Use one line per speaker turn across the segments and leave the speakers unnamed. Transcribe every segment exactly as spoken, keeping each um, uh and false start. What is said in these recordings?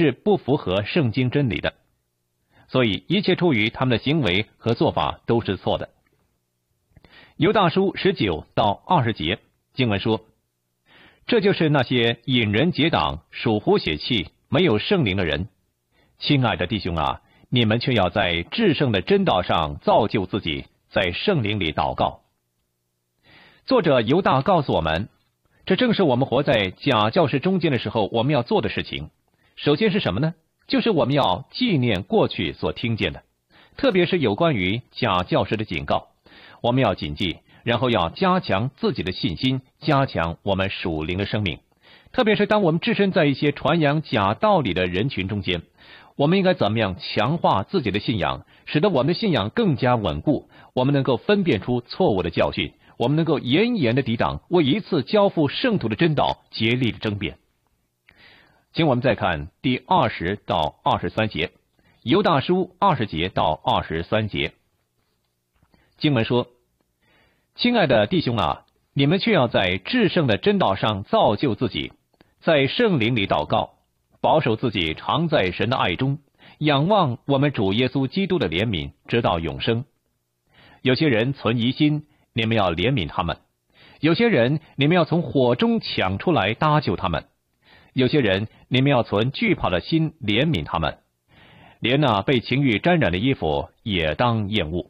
是不符合圣经真理的，所以一切出于他们的行为和做法都是错的。犹大书十九到二十节经文说，这就是那些引人结党、属乎血气、没有圣灵的人。亲爱的弟兄啊，你们却要在至圣的真道上造就自己，在圣灵里祷告。作者犹大告诉我们，这正是我们活在假教师中间的时候我们要做的事情。首先是什么呢？就是我们要纪念过去所听见的，特别是有关于假教师的警告，我们要谨记，然后要加强自己的信心，加强我们属灵的生命。特别是当我们置身在一些传扬假道理的人群中间，我们应该怎么样强化自己的信仰，使得我们的信仰更加稳固，我们能够分辨出错误的教训，我们能够严严的抵挡为一次交付圣徒的真道竭力的争辩。请我们再看第二十到二十三节，犹大书二十节到二十三节。经文说，亲爱的弟兄啊，你们却要在至圣的真道上造就自己，在圣灵里祷告，保守自己常在神的爱中，仰望我们主耶稣基督的怜悯，直到永生。有些人存疑心，你们要怜悯他们；有些人你们要从火中抢出来搭救他们；有些人你们要存惧怕的心怜悯他们，连那被情欲沾染的衣服也当厌恶。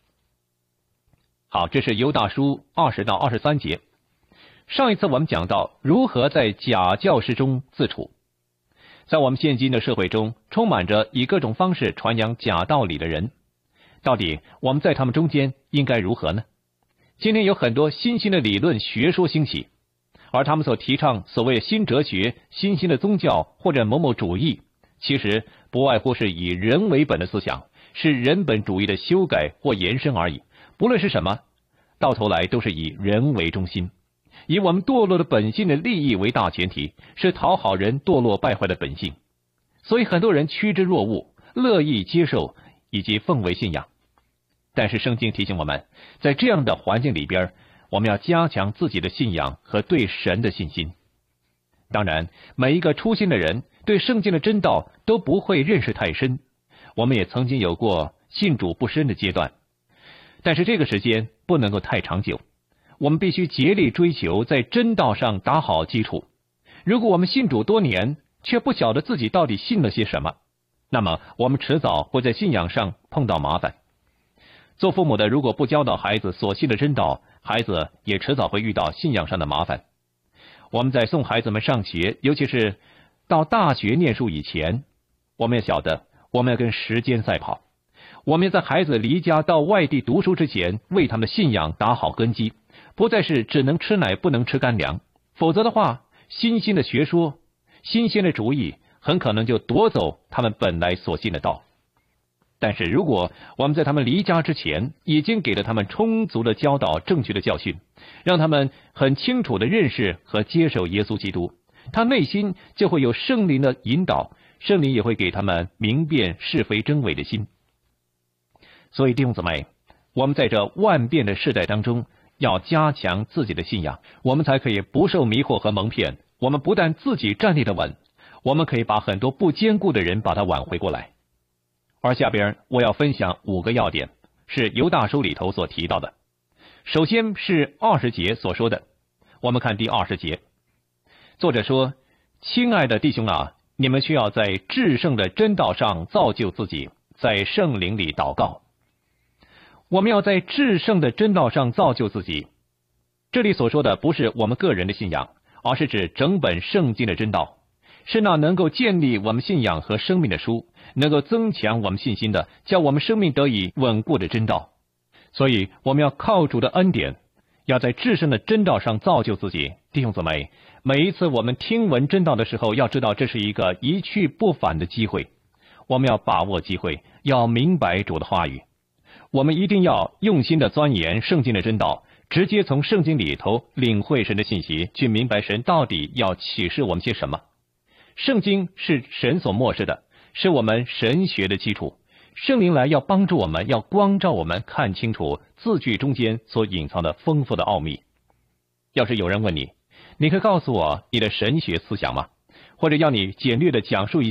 好，这是犹大书二十到二十三节。上一次我们讲到如何在假教师中自处。在我们现今的社会中，充满着以各种方式传扬假道理的人，到底我们在他们中间应该如何呢？今天有很多新兴的理论学说兴起，而他们所提倡所谓新哲学、新兴的宗教或者某某主义，其实不外乎是以人为本的思想，是人本主义的修改或延伸而已。不论是什么，到头来都是以人为中心，以我们堕落的本性的利益为大前提，是讨好人堕落败坏的本性。所以很多人趋之若鹜，乐意接受以及奉为信仰。但是圣经提醒我们，在这样的环境里边，我们要加强自己的信仰和对神的信心。当然，每一个初心的人对圣经的真道都不会认识太深，我们也曾经有过信主不深的阶段，但是这个时间不能够太长久，我们必须竭力追求在真道上打好基础。如果我们信主多年，却不晓得自己到底信了些什么，那么我们迟早会在信仰上碰到麻烦。做父母的如果不教导孩子所信的真道，孩子也迟早会遇到信仰上的麻烦。我们在送孩子们上学，尤其是到大学念书以前，我们也晓得我们要跟时间赛跑，我们要在孩子离家到外地读书之前，为他们的信仰打好根基，不再是只能吃奶不能吃干粮，否则的话，新兴的学说、新鲜的主意很可能就夺走他们本来所信的道。但是如果我们在他们离家之前，已经给了他们充足的教导、正确的教训，让他们很清楚的认识和接受耶稣基督，他内心就会有圣灵的引导，圣灵也会给他们明辨是非真伪的心。所以弟兄姊妹，我们在这万变的世代当中，要加强自己的信仰，我们才可以不受迷惑和蒙骗。我们不但自己站立的稳，我们可以把很多不坚固的人把他挽回过来。而下边我要分享五个要点，是犹大书里头所提到的。首先是二十节所说的，我们看第二十节，作者说：亲爱的弟兄啊，你们需要在至圣的真道上造就自己，在圣灵里祷告。我们要在至圣的真道上造就自己，这里所说的不是我们个人的信仰，而是指整本圣经的真道，是那能够建立我们信仰和生命的书，能够增强我们信心的，叫我们生命得以稳固的真道。所以我们要靠主的恩典，要在至圣的真道上造就自己。弟兄姊妹，每一次我们听闻真道的时候，要知道这是一个一去不返的机会，我们要把握机会，要明白主的话语。我们一定要用心的钻研圣经的真道，直接从圣经里头领会神的信息，去明白神到底要启示我们些什么。圣经是神所默示的，是我们神学的基础。圣灵来要帮助我们，要光照我们看清楚字句中间所隐藏的丰富的奥秘。要是有人问你，你可以告诉我你的神学思想吗？或者要你简略的讲述一